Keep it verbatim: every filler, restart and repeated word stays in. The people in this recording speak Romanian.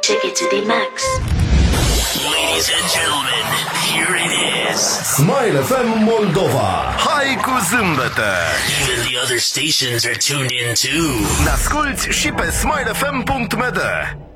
Take it to the max. Ladies and gentlemen, here it is. Smile F M Moldova. Hai cu zâmbete! Even the other stations are tuned in too. Ne asculti și pe smile f m punct m d.